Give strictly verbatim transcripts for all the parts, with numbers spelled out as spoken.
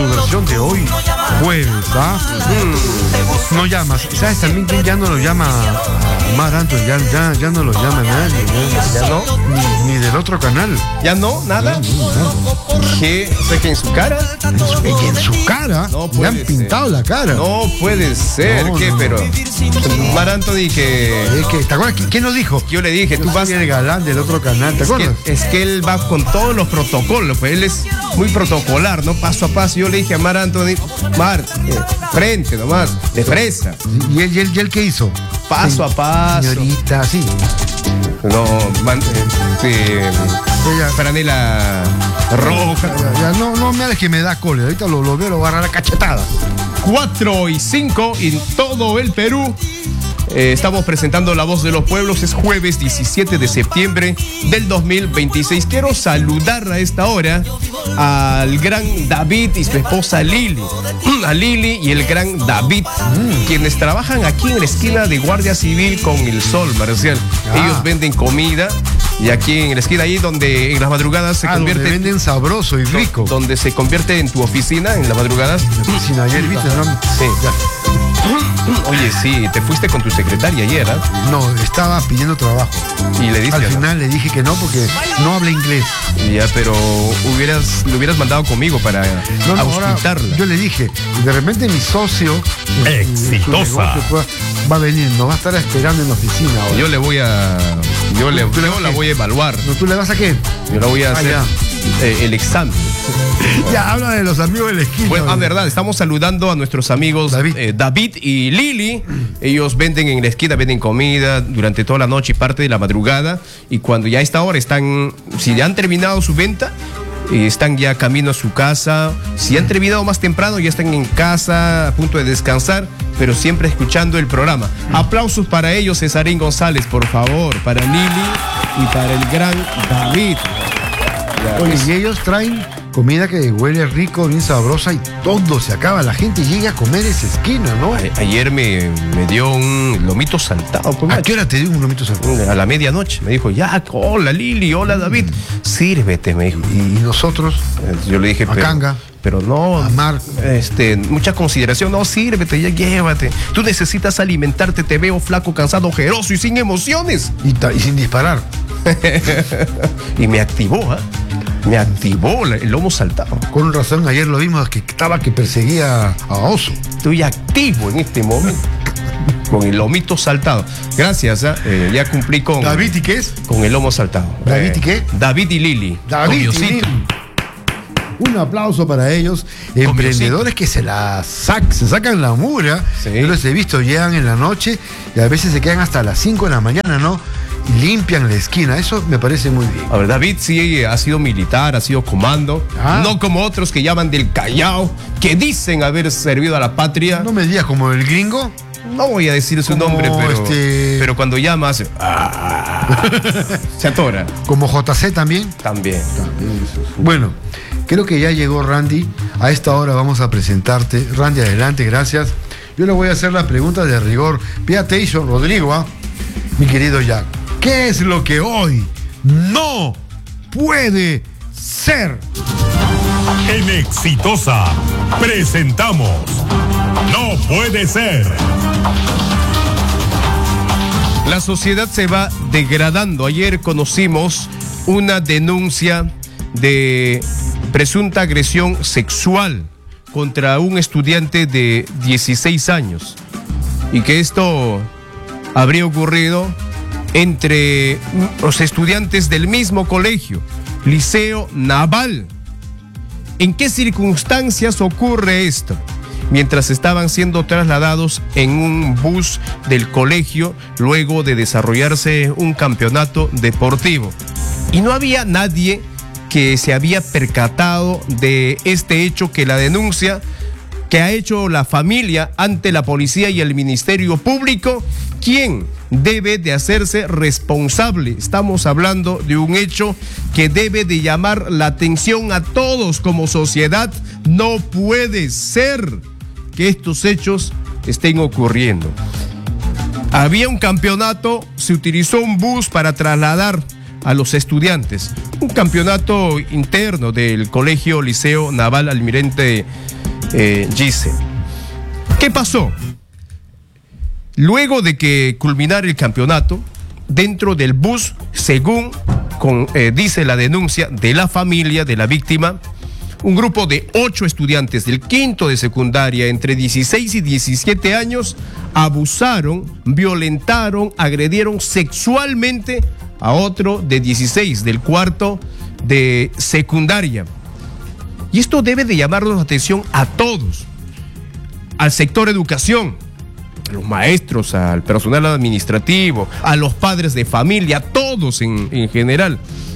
tu versión de hoy, jueves, ¿ah? Mm. No llamas. ¿Sabes también quién ya no lo llama a Mar Anthony? Ya, ya, ya no lo llama nadie. Ya, ya no. Ni, ni del otro canal. ¿Ya no? ¿Nada? No, no. ¿Qué? O sea, que en su cara. En su, y en su cara. No le han ser. pintado la cara. No puede ser. No, ¿Qué? no. Pero Mar Anthony que... Es que, ¿te acuerdas? ¿Quién nos dijo? Yo le dije, Yo tú soy vas... el galán del otro canal, ¿te Es acuerdas? que, es que él va con todos los protocolos, pues él es muy protocolar, ¿no? Paso a paso. Yo le dije a Mar Anthony, Mar, eh, frente nomás, de fresa. ¿Y él, y él, y él qué hizo? Paso a paso. Señorita, sí. No, man, eh, Ella, franela roja. ya, ya, no, no me hagas que me da cólera. Ahorita lo, lo veo, lo voy a agarrar a cachetada. cuatro y cinco en todo el Perú. Eh, estamos presentando La Voz de los Pueblos. Es jueves diecisiete de septiembre del dos mil veintiséis. Quiero saludar a esta hora al gran David y su esposa Lili. A Lili y el gran David, mm. quienes trabajan aquí en la esquina de Guardia Civil con el Sol, Marcial. Ah. Ellos venden comida. Y aquí en la esquina, ahí donde en las madrugadas se ah, convierte... donde venden sabroso y rico. Donde se convierte en tu oficina, en las madrugadas. Sin ayer, ¿viste? No, sí. Ya. Oye, sí, te fuiste con tu secretaria ayer, ¿eh? No, estaba pidiendo trabajo. Y le diste... Al ¿no? final le dije que no porque no habla inglés. Ya, pero hubieras, lo hubieras mandado conmigo para no, no, auscultarla. Ahora, yo le dije, de repente mi socio... Exitosa. Negocio, va a venir, nos va a estar esperando en la oficina ahora. Yo le voy a... Yo, le, ¿Tú le yo la voy a evaluar. ¿No, ¿Tú le vas a qué? Yo la voy a hacer ah, eh, el examen. Ya, habla de los amigos de la esquina. Bueno, ah, verdad, estamos saludando a nuestros amigos David, eh, David y Lili. Ellos venden en la esquina, venden comida durante toda la noche y parte de la madrugada. Y cuando ya a esta hora están, si ya han terminado su venta, eh, están ya camino a su casa. Si han terminado más temprano, ya están en casa, a punto de descansar, pero siempre escuchando el programa. Aplausos para ellos, Cesarín González, por favor, para Lili y para el gran David. Ya, oye, es... y ellos traen comida que huele rico, bien sabrosa y todo se acaba. La gente llega a comer esa esquina, ¿no? A, ayer me, me dio un lomito saltado. Pues, ¿A qué hora te dio un lomito saltado? A la medianoche. Me dijo, ya, hola Lili, hola David, sírvete, me dijo. Y nosotros, yo le dije, a pero, Canga, pero no, a Mar, este, mucha consideración, no, sírvete, ya llévate. Tú necesitas alimentarte, te veo flaco, cansado, ojeroso y sin emociones. Y, ta, y sin disparar. Y me activó, ¿eh? Me activó el lomo saltado. Con razón, ayer lo vimos que estaba que perseguía a Oso. Estoy activo en este momento. Con el lomito saltado. Gracias, ¿eh? Eh, ya cumplí con... ¿David y qué es? Con el lomo saltado. ¿David eh, y qué? David y Lili. David y Diosito. Lili. Un aplauso para ellos, Con emprendedores que se la sac, se sacan la mura. Sí. Yo los he visto, llegan en la noche y a veces se quedan hasta las cinco de la mañana, ¿no? Y limpian la esquina, eso me parece muy bien. A ver, David sí ha sido militar, ha sido comando, Ah. no como otros que llaman del Callao, que dicen haber servido a la patria. No me digas como el gringo. No voy a decir su Como nombre, pero, este- pero cuando llama hace, ah, se atora. Como J C también. También. Bueno, creo que ya llegó Randy. A esta hora vamos a presentarte. Randy, adelante, gracias. Yo le voy a hacer la pregunta de rigor. Pay attention, Rodrigo, ¿ah? Mi querido Jack. ¿Qué es lo que hoy no puede ser? En Exitosa presentamos No Puede Ser. La sociedad se va degradando. Ayer conocimos una denuncia de presunta agresión sexual contra un estudiante de dieciséis años y que esto habría ocurrido entre los estudiantes del mismo colegio, Liceo Naval. ¿En qué circunstancias ocurre esto? Mientras estaban siendo trasladados en un bus del colegio luego de desarrollarse un campeonato deportivo. Y no había nadie que se había percatado de este hecho, que la denuncia que ha hecho la familia ante la policía y el Ministerio Público, ¿quién debe de hacerse responsable? Estamos hablando de un hecho que debe de llamar la atención a todos como sociedad. No puede ser que estos hechos estén ocurriendo. Había un campeonato, se utilizó un bus para trasladar a los estudiantes. Un campeonato interno del Colegio Liceo Naval Almirante eh, Gise. ¿Qué pasó? Luego de que culminara el campeonato, dentro del bus, según con, eh, dice la denuncia de la familia de la víctima, un grupo de ocho estudiantes del quinto de secundaria entre dieciséis y diecisiete años abusaron, violentaron, agredieron sexualmente a otro de dieciséis del cuarto de secundaria. Y esto debe de llamarnos la atención a todos, al sector educación, a los maestros, al personal administrativo, a los padres de familia, a todos en, en general.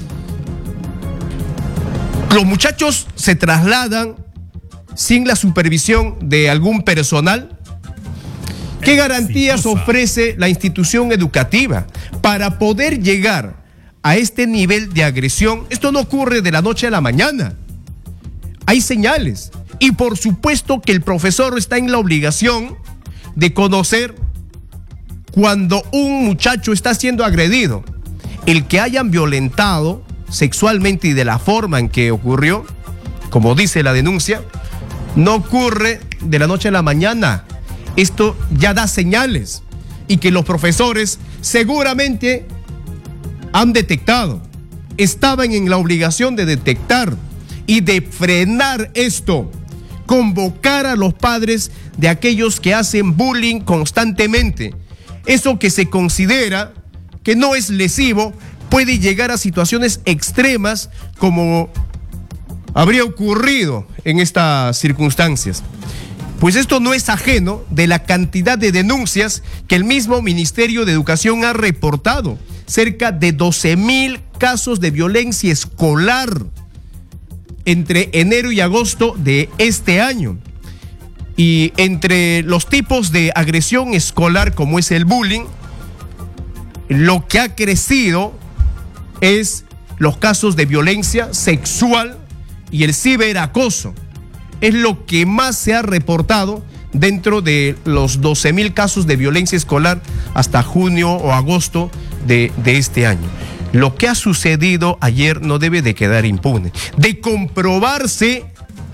Los muchachos se trasladan sin la supervisión de algún personal. ¿Qué garantías ofrece la institución educativa para poder llegar a este nivel de agresión? Esto no ocurre de la noche a la mañana. Hay señales. Y por supuesto que el profesor está en la obligación de conocer cuando un muchacho está siendo agredido. El que hayan violentado sexualmente y de la forma en que ocurrió, como dice la denuncia, no ocurre de la noche a la mañana. Esto ya da señales y que los profesores seguramente han detectado, estaban en la obligación de detectar y de frenar esto, convocar a los padres de aquellos que hacen bullying constantemente. Eso que se considera que no es lesivo puede llegar a situaciones extremas como habría ocurrido en estas circunstancias. Pues esto no es ajeno de la cantidad de denuncias que el mismo Ministerio de Educación ha reportado. Cerca de doce mil casos de violencia escolar entre enero y agosto de este año. Y entre los tipos de agresión escolar como es el bullying, lo que ha crecido es los casos de violencia sexual y el ciberacoso. Es lo que más se ha reportado dentro de los doce mil casos de violencia escolar hasta junio o agosto de, de este año. Lo que ha sucedido ayer no debe de quedar impune. De comprobarse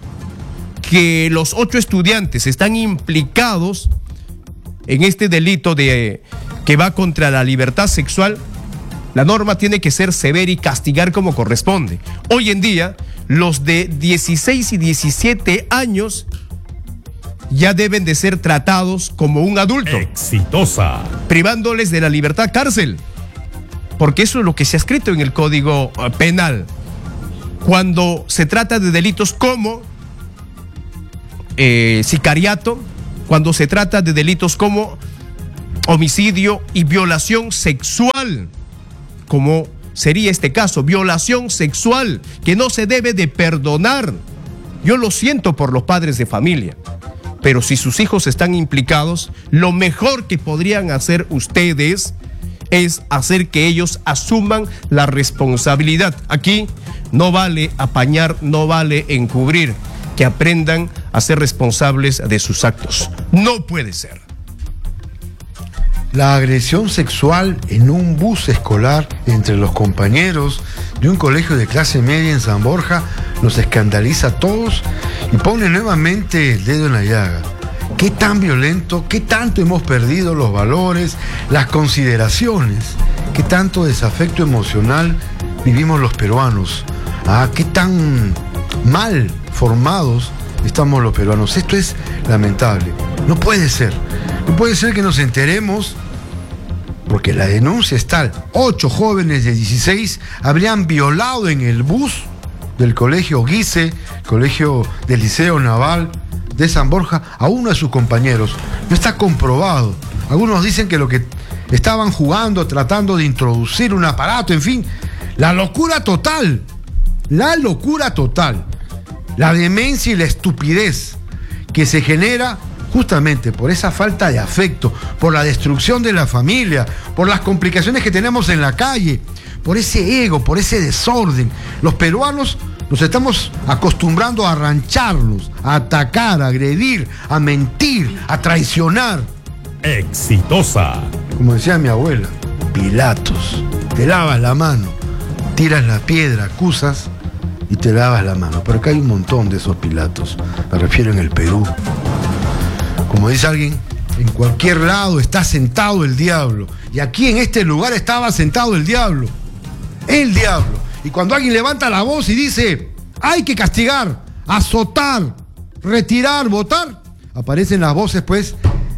que los ocho estudiantes están implicados en este delito de, que va contra la libertad sexual, la norma tiene que ser severa y castigar como corresponde. Hoy en día, los de dieciséis y diecisiete años ya deben de ser tratados como un adulto. Exitosa. Privándoles de la libertad, cárcel. Porque eso es lo que se ha escrito en el Código Penal. Cuando se trata de delitos como eh, sicariato, cuando se trata de delitos como homicidio y violación sexual, como sería este caso, violación sexual, que no se debe de perdonar. Yo lo siento por los padres de familia, pero si sus hijos están implicados, lo mejor que podrían hacer ustedes es hacer que ellos asuman la responsabilidad. Aquí no vale apañar, no vale encubrir, que aprendan a ser responsables de sus actos. No puede ser. La agresión sexual en un bus escolar entre los compañeros de un colegio de clase media en San Borja nos escandaliza a todos y pone nuevamente el dedo en la llaga. ¿Qué tan violento, qué tanto hemos perdido los valores, las consideraciones? ¿Qué tanto desafecto emocional vivimos los peruanos? Ah, ¿qué tan mal formados estamos los peruanos? Esto es lamentable. No puede ser. No puede ser que nos enteremos, porque la denuncia es tal. Ocho jóvenes de dieciséis habrían violado en el bus del colegio Gise, colegio del Liceo Naval de San Borja, a uno de sus compañeros. No está comprobado. Algunos dicen que lo que estaban jugando, tratando de introducir un aparato, en fin, la locura total, la locura total, la demencia y la estupidez que se genera justamente por esa falta de afecto, por la destrucción de la familia, por las complicaciones que tenemos en la calle, por ese ego, por ese desorden. Los peruanos nos estamos acostumbrando a arrancharnos, a atacar, a agredir, a mentir, a traicionar. Exitosa. Como decía mi abuela, Pilatos, te lavas la mano tiras la piedra, acusas y te lavas la mano. Pero acá hay un montón de esos Pilatos, me refiero en el Perú. Como dice alguien, en cualquier lado está sentado el diablo. Y aquí en este lugar estaba sentado el diablo. El diablo. Y cuando alguien levanta la voz y dice, hay que castigar, azotar, retirar, votar, aparecen las voces, pues.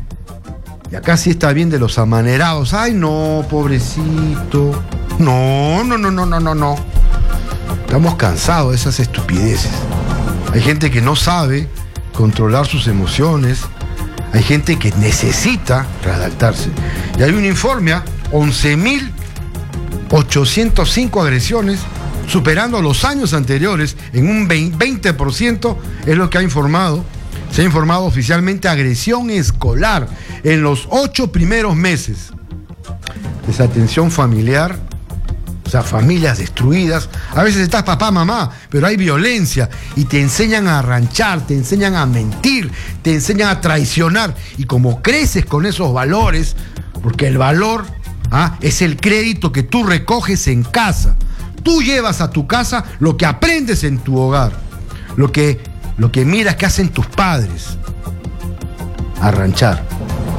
Y acá sí está bien de los amanerados. Ay, no, pobrecito. No, no, no, no, no, no, no. Estamos cansados de esas estupideces. Hay gente que no sabe controlar sus emociones. Hay gente que necesita readaptarse. Y hay un informe a once mil ochocientas cinco agresiones, superando los años anteriores en un veinte por ciento, es lo que ha informado. Se ha informado oficialmente agresión escolar en los ocho primeros meses. Desatención familiar, o sea, familias destruidas. A veces estás papá, mamá, pero hay violencia y te enseñan a arranchar, te enseñan a mentir, te enseñan a traicionar. Y como creces con esos valores, porque el valor ¿ah? es el crédito que tú recoges en casa. Tú llevas a tu casa lo que aprendes en tu hogar, lo que, lo que miras que hacen tus padres. Arranchar.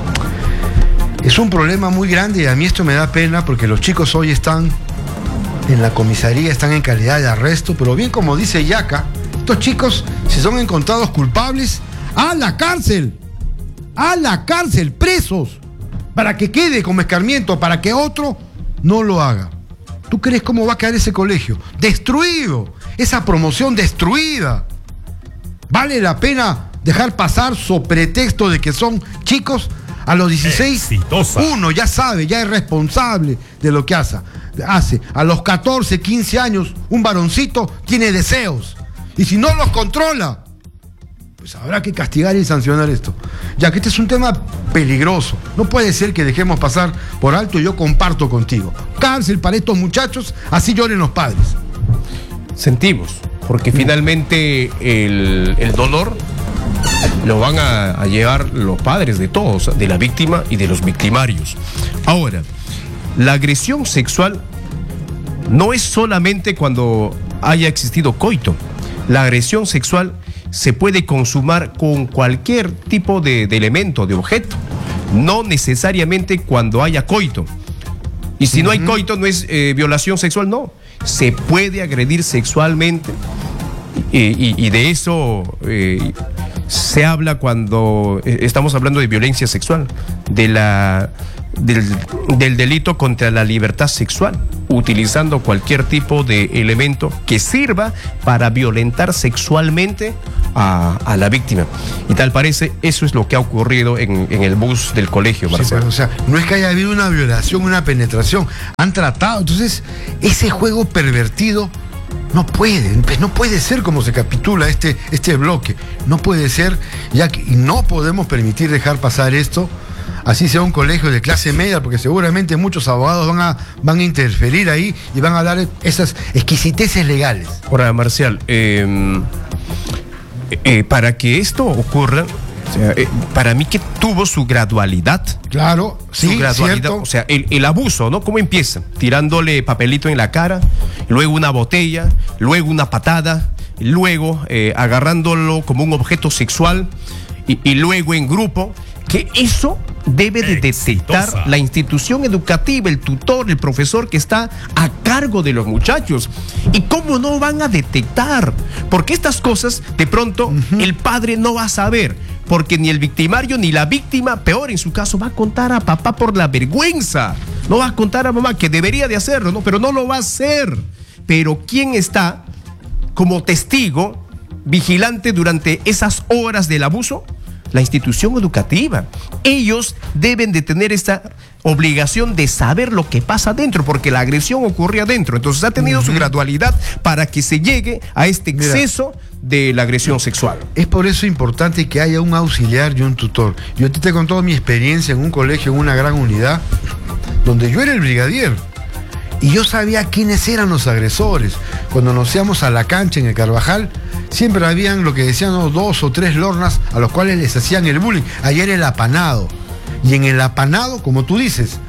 Es un problema muy grande y a mí esto me da pena porque los chicos hoy están en la comisaría, están en calidad de arresto, pero bien como dice Yaca, estos chicos, si son encontrados culpables, ¡a la cárcel! ¡A la cárcel! ¡Presos! Para que quede como escarmiento, para que otro no lo haga. ¿Tú crees cómo va a quedar ese colegio? ¡Destruido! Esa promoción destruida. ¿Vale la pena dejar pasar sobre pretexto de que son chicos? A los dieciséis, Exitosa. Uno ya sabe, ya es responsable de lo que hace. hace. A los catorce, quince años, un varoncito tiene deseos. Y si no los controla, pues habrá que castigar y sancionar esto. Ya que este es un tema peligroso. No puede ser que dejemos pasar por alto y yo comparto contigo. Cárcel para estos muchachos, así lloren los padres. Sentimos, porque finalmente el, el dolor lo van a, a llevar los padres de todos, de la víctima y de los victimarios. Ahora, la agresión sexual no es solamente cuando haya existido coito. La agresión sexual se puede consumar con cualquier tipo de, de elemento, de objeto, no necesariamente cuando haya coito. Y si uh-huh. no hay coito, no es eh, violación sexual, no. Se puede agredir sexualmente y, y, y de eso eh, se habla cuando estamos hablando de violencia sexual, de la, del, del delito contra la libertad sexual, utilizando cualquier tipo de elemento que sirva para violentar sexualmente a, a la víctima. Y tal parece, eso es lo que ha ocurrido en, en el bus del colegio, Marcelo. Sí, o sea, no es que haya habido una violación, una penetración, han tratado. Entonces, ese juego pervertido no puede, no puede ser como se capitula este, este bloque. No puede ser, ya que y no podemos permitir dejar pasar esto, así sea un colegio de clase media, porque seguramente muchos abogados van a, van a interferir ahí y van a dar esas exquisiteces legales. Ahora, Marcial, eh, eh, para que esto ocurra, o sea, eh, para mí que tuvo su gradualidad. Claro, su sí, gradualidad. cierto. O sea, el, el abuso, ¿no? ¿Cómo empieza? Tirándole papelito en la cara, luego una botella, luego una patada, luego eh, agarrándolo como un objeto sexual y, y luego en grupo. Que eso debe de detectar Exitosa. La institución educativa, el tutor, el profesor que está a cargo de los muchachos. ¿Y cómo no van a detectar? Porque estas cosas, de pronto, uh-huh. el padre no va a saber. Porque ni el victimario ni la víctima, peor en su caso, va a contar a papá por la vergüenza. No va a contar a mamá, que debería de hacerlo, ¿no? Pero no lo va a hacer. Pero ¿quién está como testigo, vigilante durante esas horas del abuso? La institución educativa. Ellos deben de tener esta obligación de saber lo que pasa adentro, porque la agresión ocurre adentro. Entonces ha tenido uh-huh. su gradualidad para que se llegue a este exceso Mira, de la agresión sexual. Es por eso importante que haya un auxiliar y un tutor. Yo te con toda mi experiencia en un colegio, en una gran unidad, donde yo era el brigadier. Y yo sabía quiénes eran los agresores. Cuando nos íbamos a la cancha en el Carvajal, siempre habían lo que decían ¿no? dos o tres lornas a los cuales les hacían el bullying. Ayer el apanado. Y en el apanado, como tú dices,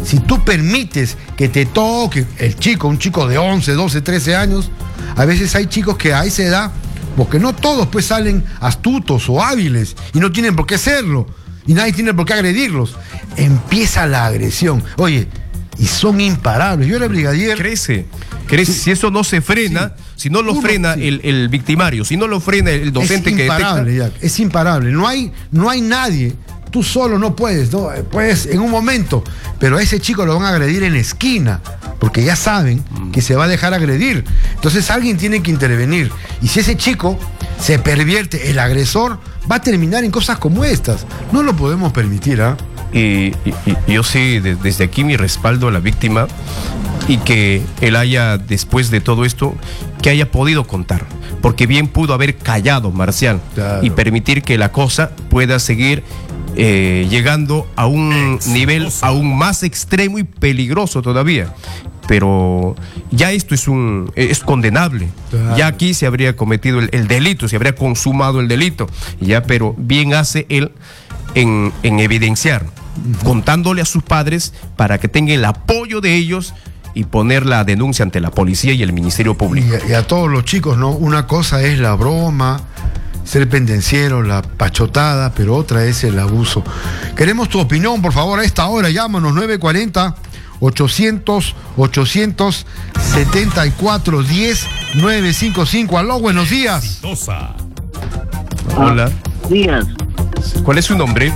Si tú permites que te toque el chico, un chico de once, doce, trece años, a veces hay chicos que a esa edad, porque no todos pues salen astutos o hábiles y no tienen por qué serlo y nadie tiene por qué agredirlos. Empieza la agresión. Oye, y son imparables. Yo era brigadier. Crece, crece. Sí. Si eso no se frena, sí. si no lo Uno, frena sí. el, el victimario, si no lo frena el docente es que imparable, detecta. Jack, es imparable. No hay, no hay nadie. Tú solo no puedes, ¿no? Puedes en un momento, pero a ese chico lo van a agredir en la esquina, porque ya saben mm. que se va a dejar agredir. Entonces alguien tiene que intervenir. Y si ese chico se pervierte, el agresor va a terminar en cosas como estas. No lo podemos permitir, ¿ah? ¿eh? Y, y, y yo sí, de, desde aquí mi respaldo a la víctima y que él haya, después de todo esto, que haya podido contar. Porque bien pudo haber callado, Marcial, claro. y permitir que la cosa pueda seguir eh, llegando a un Exitosa. nivel aún más extremo y peligroso todavía. Pero ya esto es un es condenable. Claro. Ya aquí se habría cometido el, el delito, se habría consumado el delito. Ya, pero bien hace él en, en evidenciar, uh-huh. contándole a sus padres para que tengan el apoyo de ellos y poner la denuncia ante la policía y el Ministerio Público. Y a, y a todos los chicos, ¿no? Una cosa es la broma, ser pendenciero, la pachotada, pero otra es el abuso. Queremos tu opinión, por favor, a esta hora. Llámanos nueve cuarenta, ochocientos, ochocientos setenta y cuatro, diez, nueve cincuenta y cinco. Aló, buenos días. Exitosa. Hola. Buenos días. ¿Cuál es su nombre?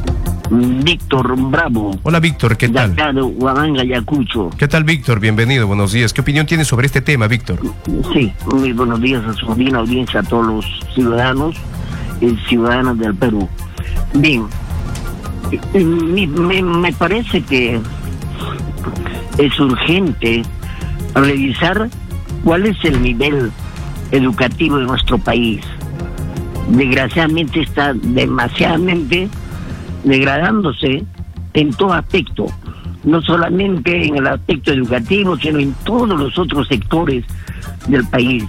Víctor Bravo. Hola, Víctor, ¿qué tal? De acá de Huamanga, Ayacucho. ¿Qué tal, Víctor? Bienvenido, buenos días. ¿Qué opinión tiene sobre este tema, Víctor? Sí, muy buenos días a su bien audiencia, a todos los ciudadanos y ciudadanos del Perú. Bien, me, me, me parece que es urgente revisar cuál es el nivel educativo de nuestro país. Desgraciadamente está demasiadamente degradándose en todo aspecto, no solamente en el aspecto educativo, sino en todos los otros sectores del país.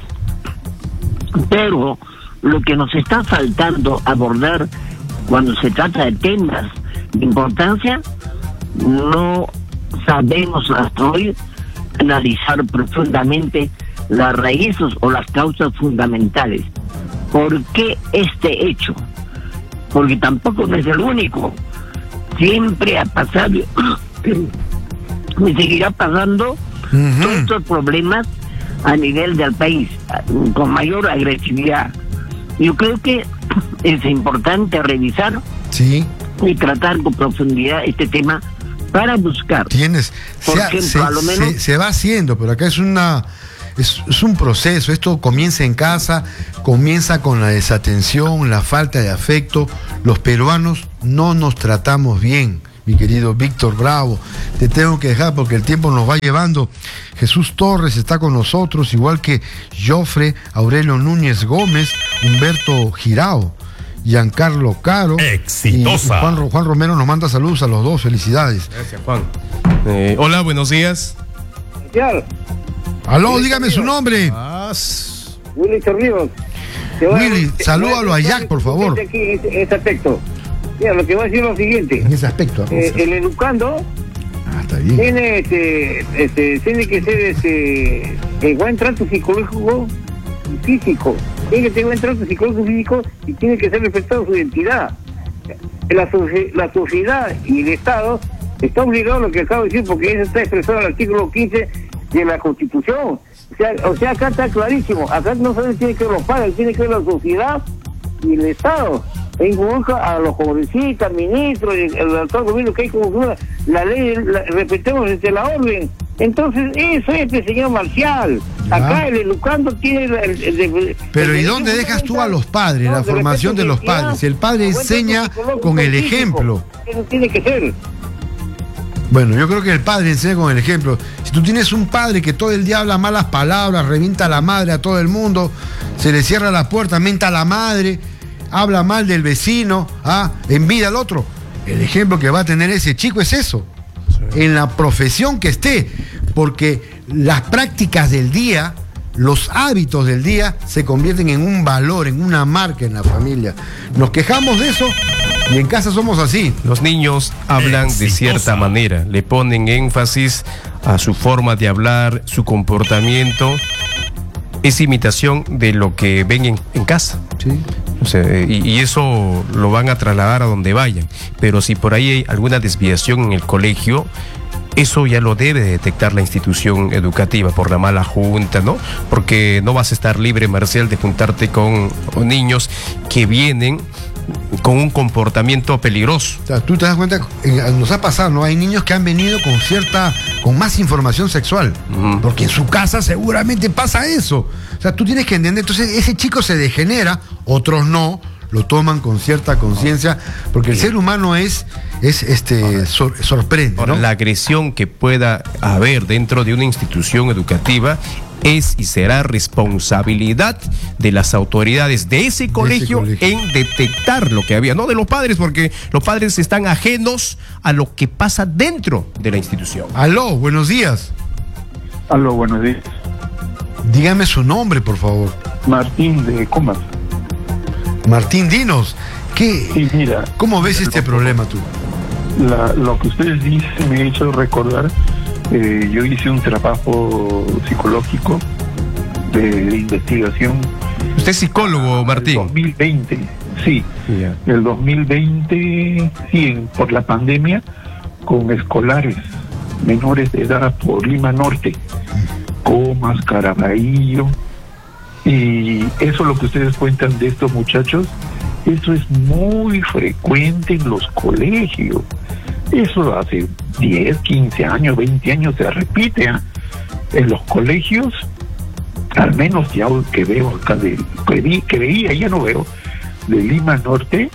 Pero lo que nos está faltando abordar cuando se trata de temas de importancia, no sabemos hasta hoy analizar profundamente las raíces o las causas fundamentales. ¿Por qué este hecho? Porque tampoco no es el único. Siempre ha pasado y seguirá pasando uh-huh. todos estos problemas a nivel del país, con mayor agresividad. Yo creo que es importante revisar sí. y tratar con profundidad este tema para buscar. Tienes, por se, ejemplo, se, a lo menos se, se va haciendo, pero acá es una es, es un proceso. Esto comienza en casa, comienza con la desatención, la falta de afecto. Los peruanos no nos tratamos bien, mi querido Víctor Bravo. Te tengo que dejar porque el tiempo nos va llevando. Jesús Torres está con nosotros, igual que Jofre, Aurelio Núñez Gómez, Humberto Girao, Giancarlo Caro. Exitosa. Y Juan, Juan Romero nos manda saludos a los dos. Felicidades. Gracias, Juan. Eh, hola, buenos días. Aló, dígame su nombre. Ah, Willy Chorrillos. Willy, salúdalo a Jack, por favor. Aquí, en ese aspecto. Mira, lo que voy a decir es lo siguiente. En ese aspecto. Eh, el educando ah, está bien. Tiene, este, este, tiene que ser este, el buen trato psicológico y físico. Tiene que tener buen trato psicológico y físico y tiene que ser respetado su identidad. La, la sociedad y el Estado está obligado a lo que acabo de decir, porque eso está expresado en el artículo quince de la Constitución. O sea, o sea, acá está clarísimo. Acá no solamente tiene que ver los padres, tiene que ver la sociedad y el Estado. E involucra a los congresistas, ministros, el, el actual gobierno, que hay como la ley, la, respetemos desde la orden. Entonces, eso es el señor Marcial. Ya. Acá el educando tiene... El, el, el, Pero el, ¿y dónde dejas tú a los padres, no, la de formación de los padres? El padre enseña con el ejemplo. Eso tiene que ser. Bueno, yo creo que el padre enseña con el ejemplo. Si tú tienes un padre que todo el día habla malas palabras, revienta a la madre a todo el mundo, se le cierra la puerta, menta a la madre, habla mal del vecino, ah, envidia al otro, el ejemplo que va a tener ese chico es eso, sí. En la profesión que esté, porque las prácticas del día, los hábitos del día se convierten en un valor, en una marca en la familia. Nos quejamos de eso, Y en casa somos así. Los niños hablan Exitosa. de cierta manera, le ponen énfasis a su forma de hablar, su comportamiento. Es imitación de lo que ven en, en casa. Sí. O sea, y, y eso lo van a trasladar a donde vayan. Pero si por ahí hay alguna desviación en el colegio, eso ya lo debe detectar la institución educativa por la mala junta, ¿no? Porque no vas a estar libre, Marcial, de juntarte con niños que vienen con un comportamiento peligroso. O sea, tú te das cuenta, en- nos ha pasado, ¿no? Hay niños que han venido con cierta, con más información sexual, Ujú. porque en su casa seguramente pasa eso. O sea, tú tienes que entender, entonces ese chico se degenera, otros no, lo toman con cierta conciencia, porque el ser humano es, es este, sor- sorprende, Ahora, ¿no? la agresión que pueda haber dentro de una institución educativa es y será responsabilidad de las autoridades de ese colegio, colegio. en detectar lo que había, no de los padres, porque los padres están ajenos a lo que pasa dentro de la institución. Aló, buenos días. Aló, buenos días. Dígame su nombre, por favor. Martín de Comas. Martín, dinos, ¿qué, Sí, mira. ¿cómo ves este problema tú? La- lo que ustedes dicen me ha hecho recordar, eh, yo hice un trabajo psicológico de, de investigación. Usted es psicólogo, El Martín. dos mil veinte, sí. Ya. El dos mil veinte, sí, en- por la pandemia, con escolares menores de edad por Lima Norte, Comas, Caraballo. Y eso lo que ustedes cuentan de estos muchachos, eso es muy frecuente en los colegios. Eso hace diez, quince años, veinte años se repite. ¿ah? En los colegios, al menos ya que veo acá, de, que, vi, que veía, ya no veo, de Lima Norte,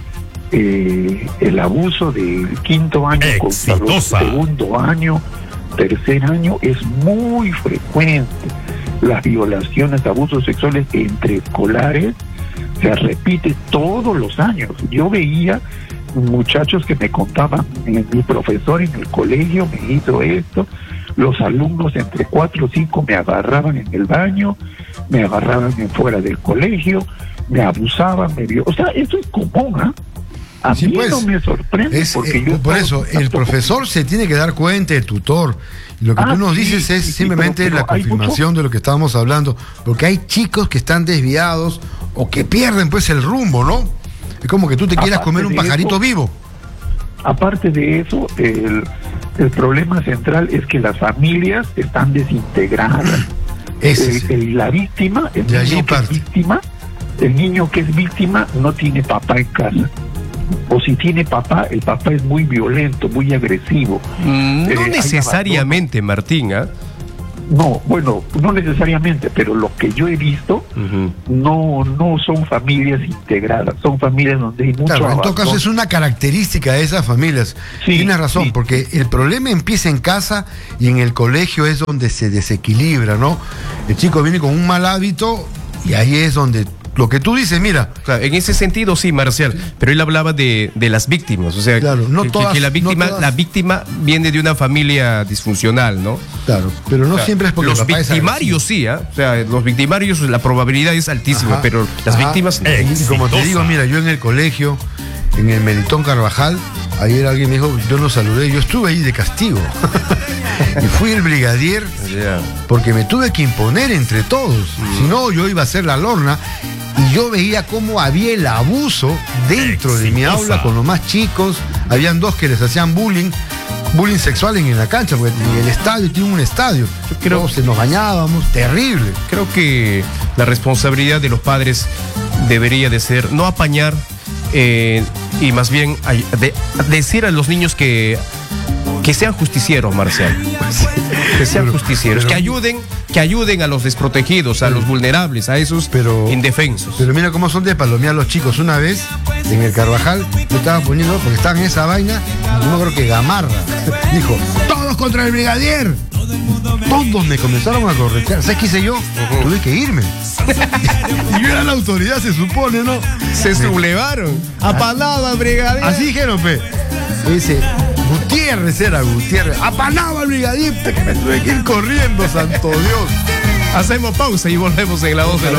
eh, el abuso del quinto año contra los Exitosa. segundo año, tercer año, es muy frecuente. Las violaciones, abusos sexuales entre escolares se repite todos los años. Yo veía muchachos que me contaban, eh, mi profesor en el colegio me hizo esto, los alumnos entre cuatro o cinco me agarraban en el baño, me agarraban en fuera del colegio, me abusaban, me vio, o sea, eso es común, ¿ah? A Sí, mí pues, no me sorprende Es, porque eh, yo por estaba eso, en el contacto profesor se tiene que dar cuenta, el tutor. Y lo que Ah, tú nos sí, dices es sí, sí, simplemente pero- la pero hay confirmación de lo que estábamos hablando, porque hay chicos que están desviados o que pierden pues el rumbo, ¿no? Es como que tú te quieras Aparte comer un de pajarito eso, vivo. Aparte de eso, el, el problema central es que las familias están desintegradas. Ese El- es el- el- la víctima, el De allí niño que es parte. víctima, el niño que es víctima no tiene papá en casa. O si tiene papá, el papá es muy violento, muy agresivo. Mm, Eh, No hay necesariamente, Martín, ¿ah? No, bueno, no necesariamente, pero lo que yo he visto Ujú. no no son familias integradas, son familias donde hay mucho Claro, en todo caso abandono. es una característica de esas familias. Sí, Tienes razón, sí. porque el problema empieza en casa y en el colegio es donde se desequilibra, ¿no? El chico viene con un mal hábito y ahí es donde lo que tú dices, mira, Claro, en ese sentido sí, Marcial, pero él hablaba de, de las víctimas, o sea, Claro, no que, que- todas- que la no víctima, todas. la víctima viene de una familia disfuncional, ¿no? claro, pero no O sea, siempre es porque los el papá es victimarios sí, ¿ah? O sea, los victimarios la probabilidad es altísima, Ajá, pero las ajá. víctimas no. Y como te Exitosa. digo, mira, yo en el colegio, en el Melitón Carvajal, ayer alguien me dijo, yo no saludé, yo estuve ahí de castigo. Y fui el brigadier Ya. porque me tuve que imponer entre todos. Si no, yo iba a ser la lorna. Y yo veía cómo había el abuso dentro de mi Exitosa. aula con los más chicos. Habían dos que les hacían bullying, bullying sexual en, en la cancha, porque en el estadio tiene un estadio. Yo creo- creo se nos bañábamos, terrible. Creo que la responsabilidad de los padres debería de ser no apañar eh, y más bien ay- de- decir a los niños que que sean justicieros, Marcial. Que sean Pero- justicieros, pero- que ayuden, que ayuden a los desprotegidos, a los vulnerables, a esos Pero- indefensos. Pero mira cómo son de palomear los chicos. Una vez, en el Carvajal, yo estaba poniendo, porque estaban en esa vaina, y yo creo que Gamarra dijo, todos contra el brigadier. Todos me comenzaron a corretear. ¿Sabes qué hice yo? Tuve que irme. Y yo era la autoridad, se supone, ¿no? Se sublevaron, apalaban, brigadier. Así dijeron, pe. Y dice, Gutiérrez era Gutiérrez. Apanaba al brigadier, que me tuve que ir corriendo, santo Dios. Hacemos pausa y volvemos en la voz de la